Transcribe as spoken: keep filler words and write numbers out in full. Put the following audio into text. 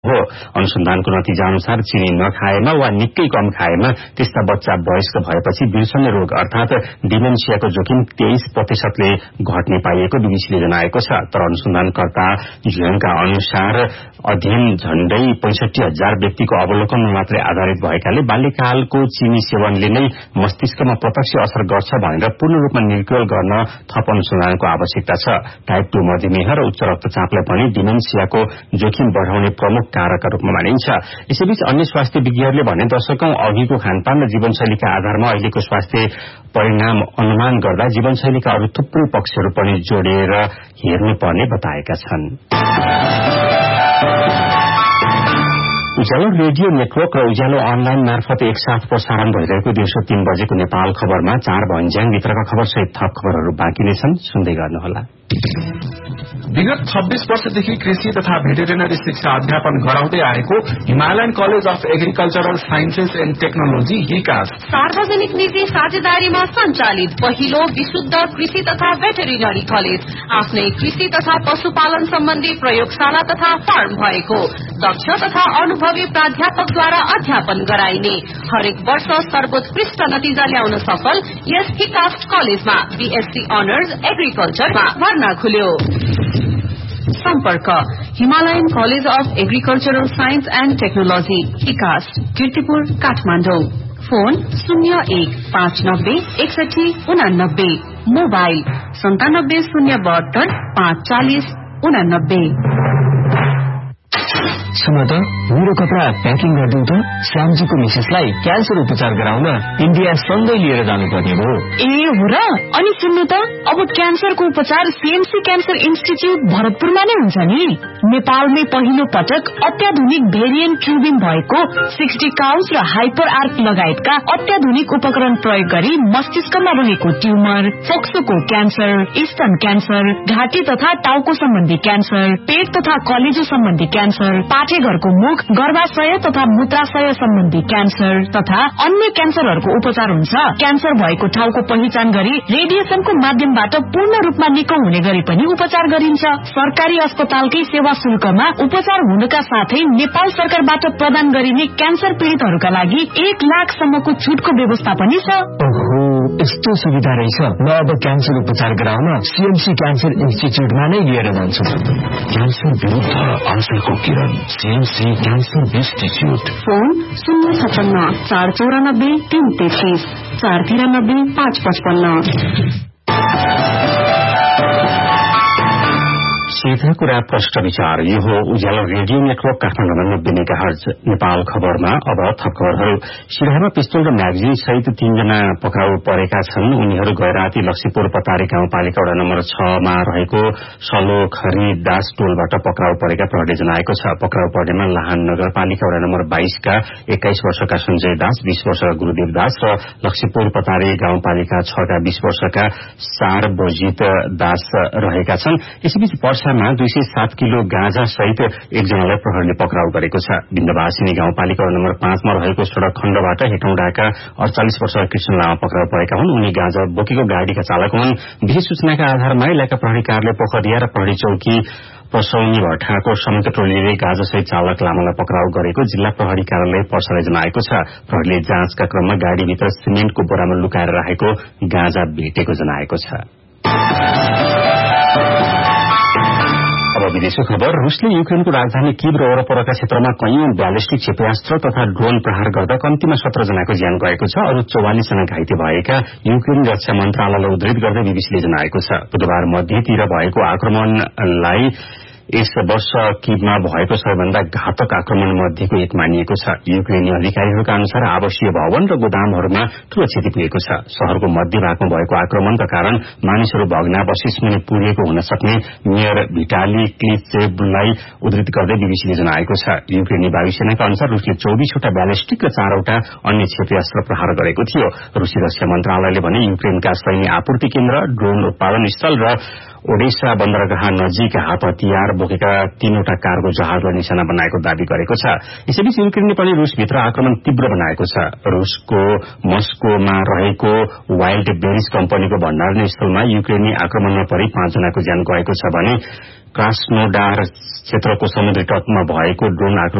हो। अनुसन्धानको नतिजा अनुसार चिनी नखाएमा वा निकै कम खाएमा त्यस्ता बच्चा वयस्क भएपछि बिर्सने रोग अर्थात डिमेन्सियाको जोखिम तेइस प्रतिशतले घट्ने पाइएको बीबीसीले जनाएको छ। तर अनुसन्धानकर्ता झ्युङका अनुसार अध्ययन झण्डै पैंसठी हजार व्यक्तिको अवलोकनमा मात्रै आधारित भएकाले बाल्यकालको चिनी सेवनले नै मस्तिष्कमा प्रत्यक्ष असर गर्छ भनेर पूर्ण रूपमा निर्क्रिय गर्न थप अनुसन्धानको आवश्यकता छ। टाइप टू मधुमेह र उच्च रक्तचापलाई पनि डिमेन्सियाको जोखिम बढ़ाउने प्रमुख कारकका रूपमा मानिन्छ। यसैबीच अन्य स्वास्थ्य विज्ञहरूले भने दशकौं अघिको खानपान र जीवनशैलीका आधारमा अहिलेको स्वास्थ्य परिणाम अनुमान गर्दा जीवनशैलीका अरू थुप्रै पक्षहरू पनि जोडेर हेर्नुपर्ने बताएका छन्। उज्यालो रेडियो नेटवर्क र उज्यालो अनलाइन मार्फत एकसाथ प्रसारण भइरहेको दिउँसो तीन बजेको नेपाल खबरमा चार भन्ज्याङ भित्रका खबर सहित थप खबरहरू बाँकी नै छन्, सुन्दै गर्नुहोला। विगत छब्बीस वर्षदेखि कृषि तथा भेटेरिनरी शिक्षा अध्यापन गराउँदै आएको Himalayan college of agricultural sciences and technology हिकास सार्वजनिक निजी साझेदारीमा सञ्चालित पहिलो विशुद्ध कृषि तथा भेटेरिनरी कलेज आफ्नै कृषि तथा पशुपालन सम्बन्धी प्रयोगशाला तथा फार्म भएको दक्ष तथा अनुभवी प्राध्यापकद्वारा अध्यापन गराइने हरेक वर्ष सर्वोत्कृष्ट नतिजा ल्याउन सफल यस हिकास कलेजमा बीएससी अनर्स एग्रिकल्चरमा भर्ना खुल्यो। सम्पर्क Himalayan college of agricultural science and technology हिकास Kirtipur Kathmandu. Phone शून्य एक पाँच नब्बे एकसठी उनानब्बे मोबाइल सन्तानब्बे शून्य बहत्तर पाँच चालिस उनानब्बे। सुन त मेरो कपडा प्याकिङ गरिदिउँ त, श्यामजीको मिसेसलाई क्यान्सर उपचार गराउन इन्डिया सँगै लिएर जानुपर्ने हो। ए हो र? अनि सुन्नु त, अब क्यान्सरको उपचार सीएमसी क्यान्सर इन्स्टिच्युट भरतपुरमा नै हुन्छ नि। नेपालमै पहिलो पटक अत्याधुनिक भेरिएन्ट ट्युबिङ भएको सिक्सटी काउन्स र हाइपर आर्क लगायतका अत्याधुनिक उपकरण प्रयोग गरी मस्तिष्कमा रहेको ट्युमर, फोक्सोको क्यान्सर, स्तन क्यान्सर, घाँटी तथा टाउको सम्बन्धी क्यान्सर, पेट तथा कलेजो सम्बन्धी क्यान्सर, पाठेघरको मुख, गर्भाशय तथा मूत्राशय सम्बन्धी क्यान्सर तथा अन्य क्यान्सरहरूको उपचार हुन्छ। क्यान्सर भएको ठाउँको पहिचान गरी रेडिएसनको माध्यमबाट पूर्ण रूपमा निको हुने गरी पनि उपचार गरिन्छ। सरकारी अस्पतालकै सेवा शुल्कमा उपचार हुनका साथै नेपाल सरकारबाट प्रदान गरिने क्यान्सर पीड़ितहरूका लागि एक लाख सम्मको छुटको व्यवस्था पनि छ। ओहो, यस्तो सुविधा रहेछ। म अब क्यान्सर उपचार गराउन सीएमसी क्यान्सर इन्स्टिच्युटमा नै लिएर जान्छु। क्यान्सर विरुद्ध आशाको किरण, सीएमसी क्यान्सर इन्स्टिच्युट। फोन शून्य छपन्न चार चौरानब्बे तीन तेत्तीस चार तिरानब्बे पाँच पचपन्न। सीधा कुरा प्रष्ट विचार, यो हो उज्यालो रेडियो नेटवर्क काठमाडौँमा नब्बे मेगाहर्ज। नेपाल खबरमा अब थप खबरहरू। सिराहामा पिस्तोल र म्यागजिन सहित तीनजना पक्राउ परेका छन्। उनीहरू गए राति लक्ष्मीपुर पतारी गाउँपालिका वडा नम्बर छ मा रहेको सलोखरी दास टोलबाट पक्राउ परेका प्रहरीले जनाएको छ। पक्राउ पर्नेमा लाहान नगरपालिका वडा नम्बर बाइसका एक्काइस वर्षका सञ्जय दास, बीस वर्षका गुरूदेव दास र लक्ष्मीपुर पतारी गाउँपालिका छका बीस वर्षका सारबोजित दास रहेका छन्। यसैबीच वर्षामा दुई सय सात किलो गाँजा सहित एकजनालाई प्रहरीले पक्राउ गरेको छ। बिन्दवासिनी गाउँपालिका नम्बर पाँचमा रहेको सड़क खण्डबाट हेटौँडाका अड़चालिस वर्षका कृष्ण लामा पक्राउ परेका हुन्। उनी गाँजा बोकेको गाड़ीका चालक हुन्। विशेष सूचनाका आधारमा इलाका प्रहरी कार्यालय पोखरिया र प्रहरी चौकी पसौनी भट्टाको संयुक्त टोलीले गाँजासहित चालक लामालाई पक्राउ गरेको जिल्ला प्रहरी कार्यालय पर्साले जनाएको छ। प्रहरीले जाँचका क्रममा गाड़ीभित्र सिमेन्टको बोरामा लुकाएर राखेको गाँजा भेटेको जनाएको छ। अब विदेशको खबर। रूसले युक्रेनको राजधानी कीव र वरपरका क्षेत्रमा कैयौं ब्यालिस्टिक क्षेपणास्त्र तथा ड्रोन प्रहार गर्दा कम्तीमा सत्र जनाको ज्यान गएको छ। अरू चौवालिस जना घाइते भएका युक्रेनी रक्षा मन्त्रालयलाई उद्धृत गर्दै बीबीसीले जनाएको छ। बुधबार मध्यतिर भएको आक्रमणलाई यस वर्ष कीवमा भएको सबैभन्दा घातक आक्रमण मध्येको एक मानिएको छ। युक्रेनी अधिकारीहरूका अनुसार आवासीय भवन र गोदामहरूमा ठूलो क्षति पुगेको छ। शहरको मध्य भागमा भएको आक्रमणका कारण मानिसहरू भग्नावशेष मुनि पुगेको हुन सक्ने मेयर भिटाली क्लिचेवलाई उद्धृत गर्दै बीबीसीले जनाएको छ। युक्रेनी वायुसेनाका अनुसार रूसले चौबीसवटा ब्यालिस्टिक र चारवटा अन्य क्षेपणास्त्र प्रहार गरेको थियो। रूसी रक्षा मन्त्रालयले भने युक्रेनका सैन्य आपूर्ति केन्द्र, ड्रोन उत्पादन स्थल र ओडेसा बन्दरगाह नजिक हात हतियार बोकेका तीनवटा कार्गो जहाजलाई निशाना बनाएको दावी गरेको छ। यसैबीच युक्रेनले पनि रूसभित्र आक्रमण तीव्र बनाएको छ। रूसको मस्कोमा रहेको वाइल्ड बेरिज कम्पनीको भण्डारण स्थलमा युक्रेनी आक्रमणमा परि पाँचजनाको ज्यान गएको छ भने क्रास्नोडार क्षेत्रको समुद्री तटमा भएको ड्रोन आक्रमण